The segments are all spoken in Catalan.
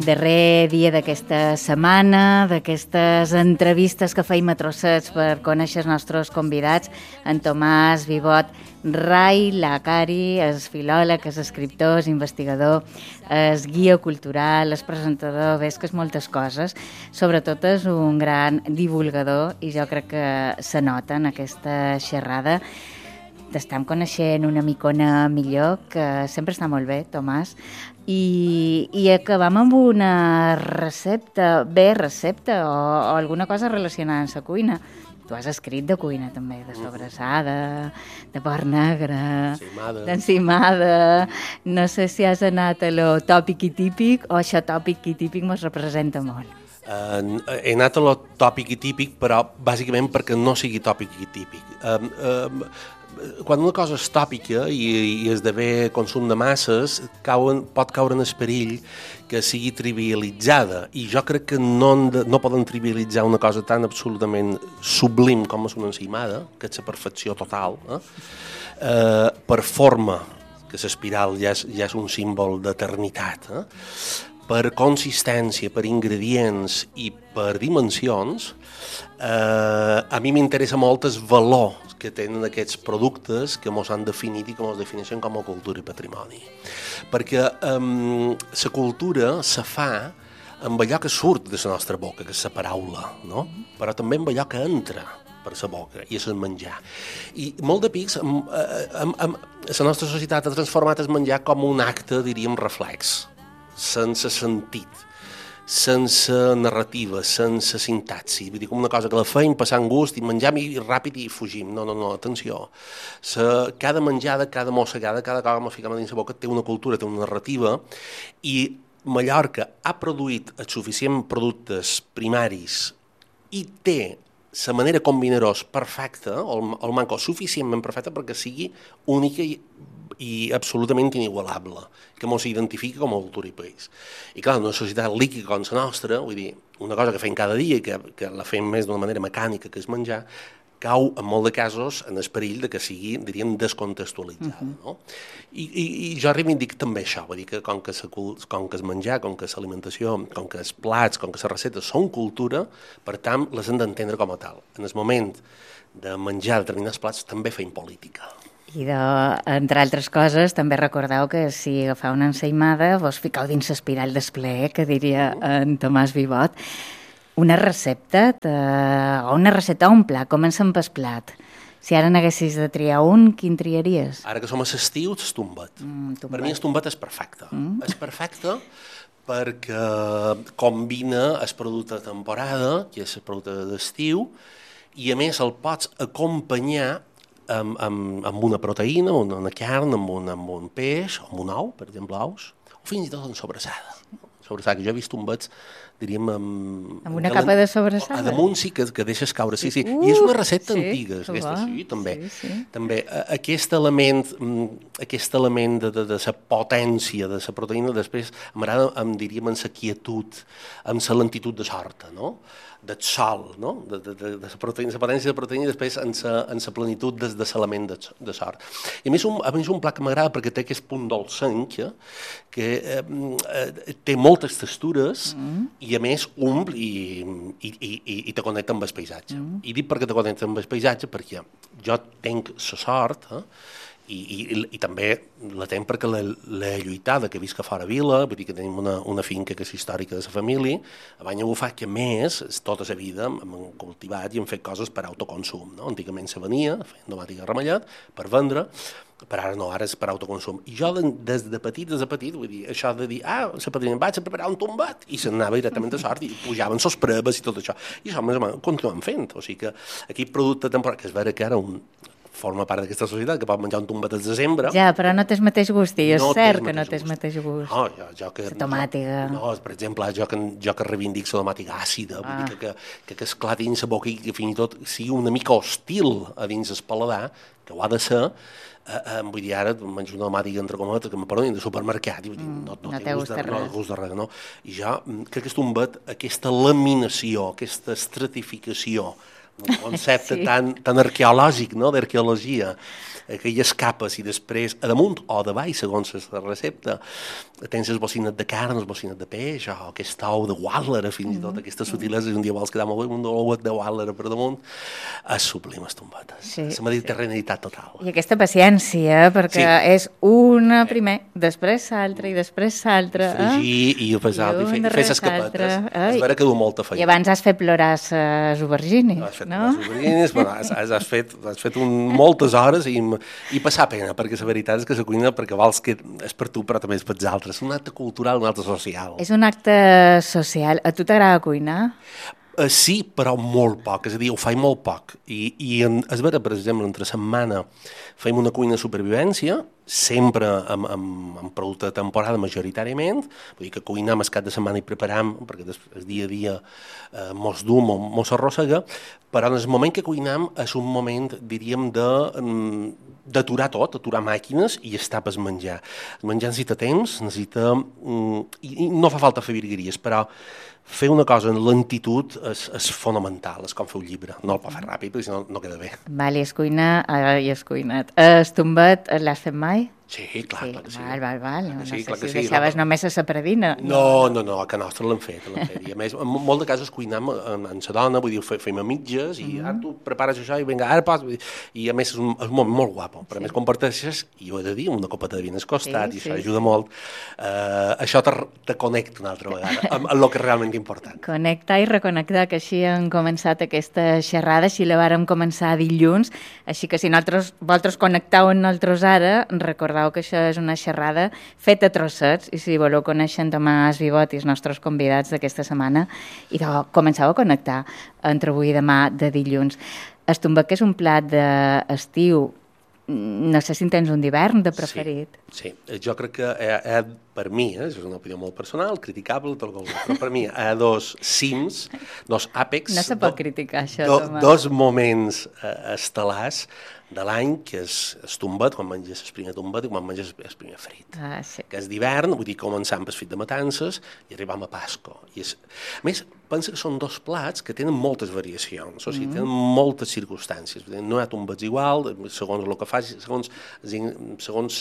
darrer dia d'aquesta setmana, d'aquestes entrevistes que feim a trossets per conèixer els nostres convidats, en Tomàs Vivot Rai Lacari, és filòleg, és escriptor, és investigador, és guia cultural, és presentador, és que és moltes coses. Sobretot és un gran divulgador i jo crec que se nota en aquesta xerrada. T'estem coneixent una micona millor, que sempre està molt bé, Tomàs. I acabam amb una recepta o alguna cosa relacionada amb la cuina. Tu has escrit de cuina també, de sobrassada, de porc negre, d'encimada. No sé si has anat a lo tòpic i típic o això tòpic i típic mos representa molt. He anat a lo tòpic i típic, però bàsicament perquè no sigui tòpic i típic. Quan una cosa és tòpica i esdevé consum de masses, pot caure en el perill que sigui trivialitzada, i jo crec que no poden trivialitzar una cosa tan absolutament sublim com és una encimada, que és la perfecció total, per forma, que l'espiral ja és un símbol d'eternitat, per consistència, per ingredients i per dimensions. A mi m'interessa molt el valor que tenen aquests productes que ens han definit i que ens defineixen com a cultura i patrimoni. Perquè la cultura se fa amb allò que surt de la nostra boca, que és la paraula, no? Però també amb allò que entra per la boca, i és el menjar. I molt de pics, la nostra societat ha transformat el menjar com un acte, diríem, reflex, sense sentit, sense narrativa, sense sintaxi. Vull dir, com una cosa que la feim, passant gust i menjam i ràpid i fugim. No, atenció. Cada menjada, cada mossegada, cada cosa que ens ficam dins la boca té una cultura, té una narrativa, i Mallorca ha produït els suficients productes primaris i té la manera combinar-los perfecta, el manco suficientment perfecta perquè sigui única i absolutament inigualable, que ens identifica com a cultura i país. I clar, una societat líquida com la nostra, vull dir, una cosa que fem cada dia i que la fem més d'una manera mecànica, que és menjar, cau en molt de casos en el perill de que sigui, diríem, descontextualitzada. No? I jo reivindico també això, vull dir que com que es menjar, com que l'alimentació, com que els plats, com que les receptes són cultura, per tant, les hem d'entendre com a tal. En el moment de menjar determinats plats també fem política. I, entre altres coses, també recordeu que si agafeu una ensaïmada vos ficau dins l'espiral d'esplè, que diria en Tomàs Vivot. Una recepta o un plat, comencem pel plat. Si ara n'haguessis de triar un, quin triaries? Ara que som a l'estiu, el tombet. Per mi el tombet és perfecte. És perfecte perquè combina el producte de temporada, que és el producte d'estiu, i a més el pots acompanyar amb una proteïna, una carn, amb un peix, amb un ou, per exemple, ous, o fins i tot en sobrassada. Sobrassada, que jo he vist tombets, diríem... Amb una capa de sobrassada? A damunt sí que deixes caure, sí. I és una recepta antiga, aquesta, sí, també. També aquest element de la potència de la proteïna, després m'agrada, diríem, en la quietud, en la lentitud de sorta, no? Del sol, no? De la potència de proteïna, i després en la plenitud de l'element de sort. I a més és un plat que m'agrada perquè té aquest punt dolcenc, que té moltes textures i a més omple i te connecta amb el paisatge. I dic perquè te connecta amb el paisatge perquè jo tenc la sort, i també la tenc perquè l'he lluitada, que visc a fora vila, vull dir que tenim una finca que és històrica de la família, abans ho fa que més, tota la vida hem cultivat i hem fet coses per autoconsum, no? Antigament se venia, feien tomàtic i ramellat, per vendre, però ara no, ara és per autoconsum. I jo des de petit, vull dir, això de dir, la padrina, vaig a preparar un tombat, i se'n anava directament a sort, i pujaven les preves i tot això. I això ho continuem fent, o sigui que aquí producte temporal, que és vera que ara forma part d'aquesta societat, que pot menjar un tombat al desembre. Ja, però no té el mateix gust, i és cert que no té el mateix gust. No, jo que... La tomàtiga. No, per exemple, jo que reivindic la tomàtica àcida, vull dir que esclati dins la boca i que fins i tot sigui una mica hostil a dins el paladar, que ho ha de ser, vull dir, ara menjo una tomàtica entre cometes, que me perdonin, de supermercat, i vull dir, no té gust de res, no? I jo crec que és un vet, aquesta laminació, aquesta estratificació un concepte tan arqueològic, no?, d'arqueologia, aquelles capes i després a damunt o de baix, segons la recepta, tens el bocinet de carn, el bocinet de peix, o aquest ou de Wàlera, fins i tot aquesta sutilesa, un dia vols quedar molt bé, un ouet de Wàlera per damunt, és sublim, les tombetes. La mediterraneïtat total. I aquesta paciència, perquè és una primer, després l'altra i després l'altra. Fregir i passar i fer les capetes. És vera que du molta feina. I abans has fet plorar les aubergines, no? Has fet les aubergines, bueno, has fet moltes hores i passar pena, perquè la veritat és que la cuina, perquè vols que és per tu, però també és per els altres. És un acte cultural, un acte social. És un acte social. A tu t'agrada cuinar? Sí, però molt poc, és a dir, ho faig molt poc. I és vera, per exemple, entre setmana fem una cuina de supervivència, sempre amb producte de temporada majoritàriament, vull dir que cuinem el cap de setmana i preparam, perquè el dia a dia mos du, mos arrossega, però en el moment que cuinem és un moment, diríem, d'aturar tot, aturar màquines i estar per menjar. El menjar necessita temps, necessita... I no fa falta fer virgueries, però fer una cosa en lentitud és fonamental, és com fer un llibre. No el pot fer ràpid, perquè si no queda bé. Vale, és cuinat. El tombet l'has fet mai? Sí, clar que sí. Val. No sé clar que si sí. deixaves només a la predina. No, a casa nostra l'hem fet. I a més, en molt de casos cuinem amb la dona, vull dir, fem a mitges, i ara tu prepares això i vinga, ara pots... I a més és un moment molt guapo. Però a més comparteixes, i ho he de dir, una copeta de vi al costat, i això ajuda molt. Això te connecta una altra vegada amb el que és realment important. Connectar i reconnectar, que així han començat aquesta xerrada, així la vàrem començar dilluns, així que si vosaltres connectau amb nosaltres ara, recordeu que això és una xerrada feta a trossets, i si voleu conèixer en Tomàs Vivot i els nostres convidats d'aquesta setmana, i començau a connectar entre avui i demà de dilluns. El tombet, que és un plat d'estiu, no sé si en tens un d'hivern de preferit. Sí, jo crec que per mi, és una opinió molt personal, criticable, però per mi hi ha dos cims, dos àpex... No se pot criticar això, Tomàs. Dos moments estel·lars de l'any, que és el tombet, quan menges el primer tombet i quan menges el primer frit. Sí. Que és d'hivern, vull dir, començant pel frit de matances i arribam a Pasco. A més, pensa que són dos plats que tenen moltes variacions, o sigui, tenen moltes circumstàncies. No hi ha tombets igual, segons el que fas, segons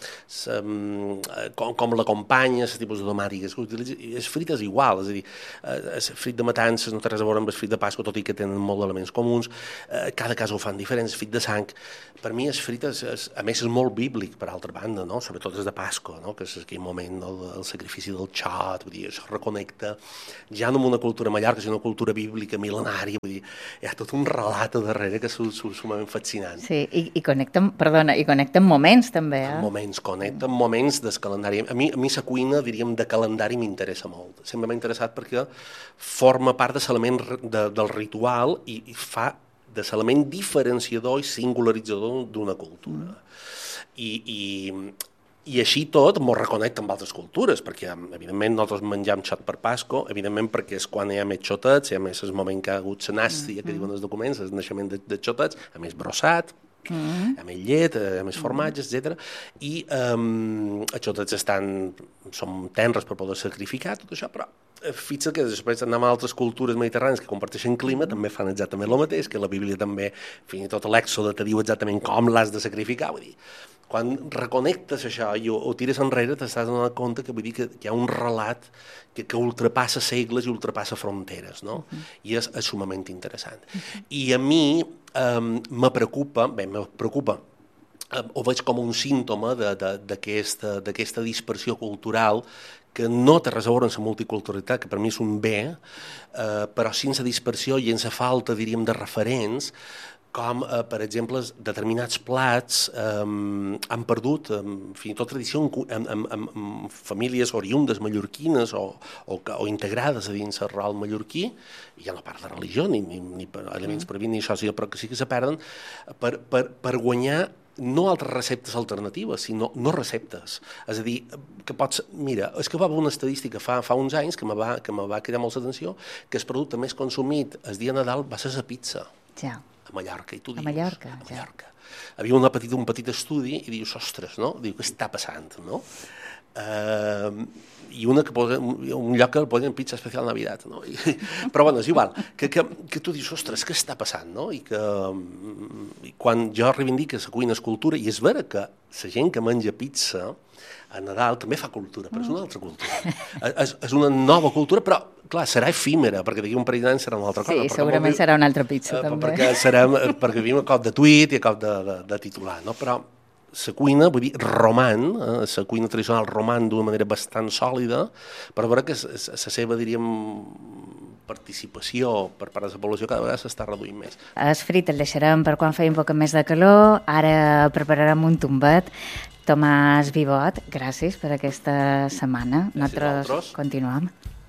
com l'acompanyes, el tipus de tomàtiques que utilitzes, el frit és igual, és a dir, el frit de matances no té res a veure amb el frit de Pasco, tot i que tenen molt d'elements comuns, cada cas ho fan diferents, el frit de sang. Per mi el frit, a més, és molt bíblic, per altra banda, no? Sobretot des de Pasco, no? Que és aquell moment del sacrifici del xot, vull dir, això reconnecta ja no amb una cultura mallorca, sinó una cultura bíblica mil·lenària, vull dir, hi ha tot un relat a darrere que és sumament fascinant. Sí, i connecten moments també, Connecten moments del calendari. A mi la cuina, diríem, de calendari m'interessa molt. Sempre m'ha interessat perquè forma part de l'element del ritual i fa de l'element diferenciador i singularitzador d'una cultura. I així tot m'ho reconnecta amb altres cultures, perquè evidentment nosaltres menjam xot per Pasco, evidentment perquè és quan hi ha més xotets, hi ha més el moment que ha hagut la nàstia, que diuen els documents, el naixement de xotets, a més brossat, a més llet, a més formatge, etc. I els xotets són tenres per poder sacrificar, tot això, però fixa que després anem a altres cultures mediterrànies que comparteixen clima, també fan exactament el mateix, que la Bíblia també, fins i tot l'Èxode te diu exactament com l'has de sacrificar, vull dir, quan reconnectes això i ho tires enrere t'estàs donant compte que, vull dir, que hi ha un relat que ultrapassa segles i ultrapassa fronteres, no? I és sumament interessant. I a mi me preocupa, ho veig com un símptoma d'aquesta dispersió cultural que no té res a veure amb la multiculturalitat, que per mi és un bé, però sense dispersió i sense falta, diríem, de referents, com, per exemple, determinats plats han perdut, fins i tot tradició en famílies oriündes mallorquines o integrades a dins el rol mallorquí, i ja no parla de religió ni per elements per vint ni això, però que sí que se perden per guanyar no altres receptes alternatives, sinó no receptes. És a dir, que pots... Mira, és que va haver una estadística fa uns anys que me va cridar molt l'atenció, que el producte més consumit el dia de Nadal va ser la pizza. Ja. A Mallorca, i tu dius... A Mallorca. Havia un petit estudi i dius, ostres, no? Diu, què està passant, no? i una que posa, un lloc que posen pizza especial Navidad, no? Però bueno, és igual, que tu dius, ostres, què està passant, no? I quan jo reivindico la cuina és cultura, i és vera que la gent que menja pizza a Nadal també fa cultura, però és una altra cultura. És una nova cultura, però, clar, serà efímera, perquè d'aquí un parell d'anys serà una altra cosa. Sí, segurament serà una altra pizza, també. Perquè vivim a cop de tuit i a cop de titular, no? Però la cuina, vull dir, roman, la cuina tradicional roman d'una manera bastant sòlida, per veure que la seva, diríem, participació per part de la població cada vegada s'està reduint més. El frit el deixarem per quan feia un poc més de calor, ara prepararem un tombet. Tomàs Vivot, gràcies per aquesta setmana. Nosaltres continuem.